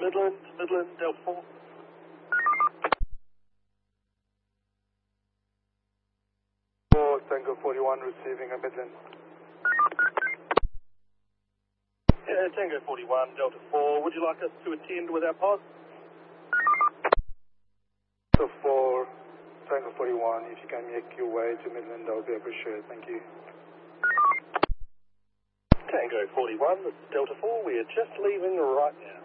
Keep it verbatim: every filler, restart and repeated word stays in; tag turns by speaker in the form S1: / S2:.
S1: Midland, Midland, Delta four.
S2: four, Tango forty-one, receiving a Midland.
S1: Yeah, Tango forty-one, Delta four. Would you like us to attend with our pod?
S2: So four, Tango forty-one, if you can make your way to Midland, that would be appreciated. Thank you.
S1: Tango forty-one, this is Delta four. We are just leaving right now.